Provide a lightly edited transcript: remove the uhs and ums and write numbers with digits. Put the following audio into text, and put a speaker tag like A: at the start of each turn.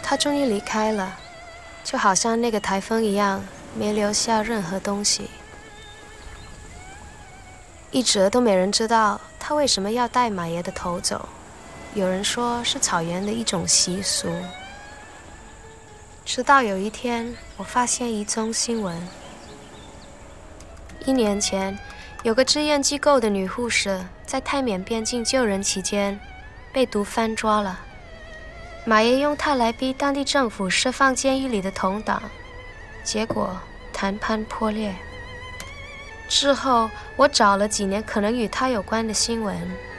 A: 他终于离开了，就好像那个台风一样，没留下任何东西。一直都没人知道他为什么要带马爷的头走，有人说是草原的一种习俗。直到有一天，我发现一宗新闻：1年前，有个志愿机构的女护士在泰缅边境救人期间被毒贩抓了。马爷用它来逼当地政府释放监狱里的同党，结果谈判破裂。之后我找了几年可能与他有关的新闻，